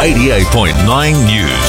88.9 News.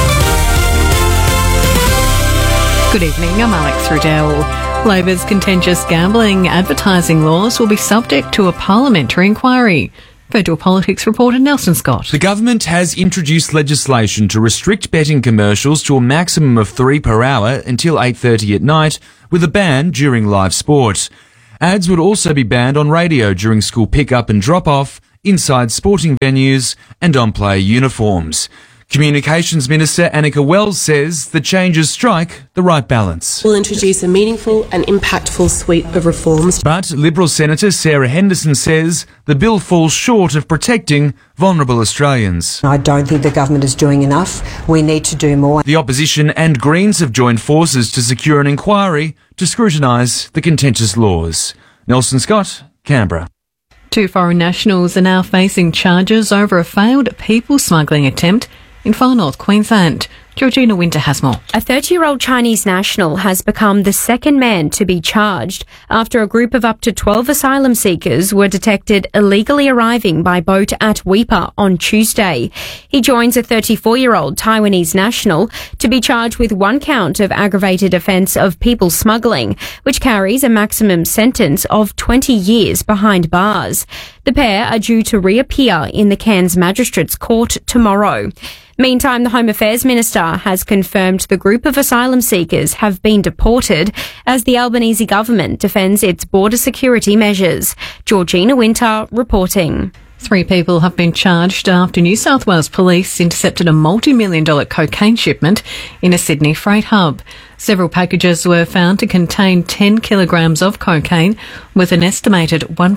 Good evening, I'm Alex Riddell. Labor's contentious gambling advertising laws will be subject to a parliamentary inquiry. Federal Politics reporter Nelson Scott. The government has introduced legislation to restrict betting commercials to a maximum of 3 per hour until 8:30 at night, with a ban during live sport. Ads would also be banned on radio during school pick-up and drop-off, inside sporting venues and on player uniforms. Communications Minister Annika Wells says the changes strike the right balance. We'll introduce a meaningful and impactful suite of reforms. But Liberal Senator Sarah Henderson says the bill falls short of protecting vulnerable Australians. I don't think the government is doing enough. We need to do more. The opposition and Greens have joined forces to secure an inquiry to scrutinise the contentious laws. Nelson Scott, Canberra. 2 foreign nationals are now facing charges over a failed people smuggling attempt in far north Queensland. Georgina Winter has more. A 30-year-old Chinese national has become the second man to be charged after a group of up to 12 asylum seekers were detected illegally arriving by boat at Weipa on Tuesday. He joins a 34-year-old Taiwanese national to be charged with 1 count of aggravated offence of people smuggling, which carries a maximum sentence of 20 years behind bars. The pair are due to reappear in the Cairns Magistrates Court tomorrow. Meantime, the Home Affairs Minister has confirmed the group of asylum seekers have been deported as the Albanese government defends its border security measures. Georgina Winter reporting. 3 people have been charged after New South Wales police intercepted a multi-million-dollar cocaine shipment in a Sydney freight hub. Several packages were found to contain 10 kilograms of cocaine worth an estimated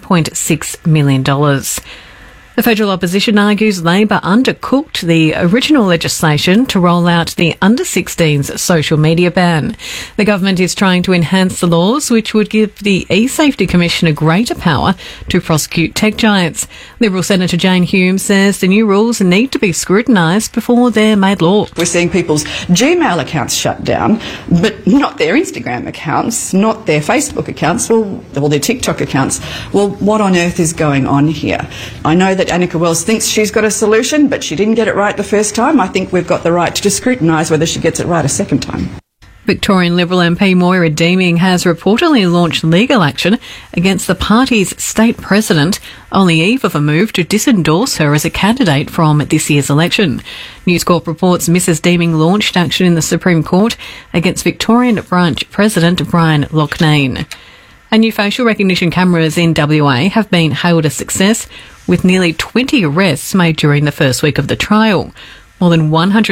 $1.6 million. The federal opposition argues Labor undercooked the original legislation to roll out the under-16s social media ban. The government is trying to enhance the laws, which would give the eSafety Commissioner greater power to prosecute tech giants. Liberal Senator Jane Hume says the new rules need to be scrutinised before they're made law. We're seeing people's Gmail accounts shut down, but not their Instagram accounts, not their Facebook accounts, or their TikTok accounts. Well, what on earth is going on here? I know that Annika Wells thinks she's got a solution, but she didn't get it right the first time. I think we've got the right to scrutinise whether she gets it right a second time. Victorian Liberal MP Moira Deeming has reportedly launched legal action against the party's state president on the eve of a move to disendorse her as a candidate from this year's election. News Corp reports Mrs Deeming launched action in the Supreme Court against Victorian Branch President Brian Loughnane. And new facial recognition cameras in WA have been hailed a success, with nearly 20 arrests made during the first week of the trial. More than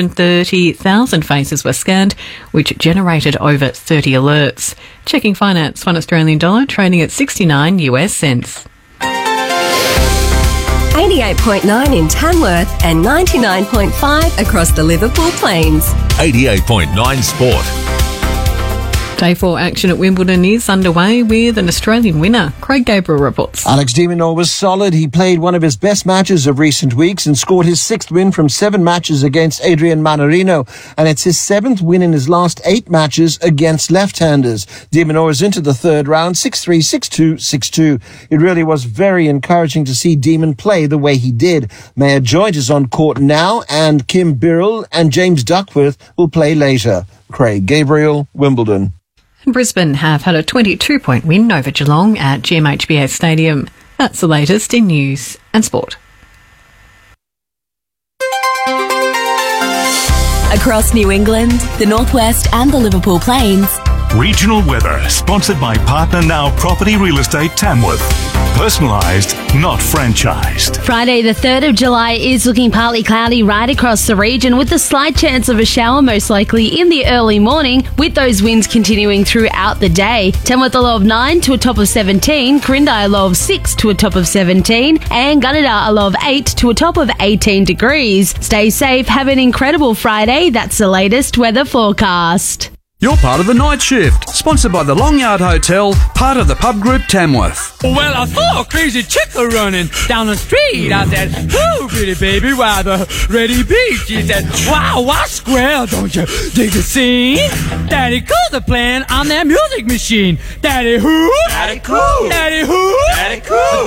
130,000 faces were scanned, which generated over 30 alerts. Checking finance, $1 Australian dollar trading at 69 US cents. 88.9 in Tamworth and 99.5 across the Liverpool Plains. 88.9 Sport. Day 4 action at Wimbledon is underway with an Australian winner. Craig Gabriel reports. Alex de Minaur was solid. He played one of his best matches of recent weeks and scored his 6th win from 7 matches against Adrian Mannarino. And it's his 7th win in his last 8 matches against left-handers. De Minaur is into the 3rd round, 6-3, 6-2, 6-2. It really was very encouraging to see Demon play the way he did. Maya Joint is on court now, and Kim Birrell and James Duckworth will play later. Craig Gabriel, Wimbledon. Brisbane have had a 22-point win over Geelong at GMHBA Stadium. That's the latest in news and sport. Across New England, the Northwest and the Liverpool Plains. Regional weather, sponsored by Partner Now Property Real Estate Tamworth. Personalised, not franchised. Friday the 3rd of July is looking partly cloudy right across the region, with a slight chance of a shower most likely in the early morning, with those winds continuing throughout the day. Tamworth a low of 9 to a top of 17, Corindi a low of 6 to a top of 17, and Gunnedah a low of 8 to a top of 18 degrees. Stay safe, have an incredible Friday. That's the latest weather forecast. You're part of the night shift, sponsored by the Longyard Hotel, part of the Pub Group Tamworth. Well, I saw a crazy chick running down the street. I said, "Oh, pretty baby, why the ready beat?" She said, "Wow, what square, don't you dig the scene? Daddy cool the playing on that music machine. Daddy who? Daddy cool. Daddy who? Daddy cool."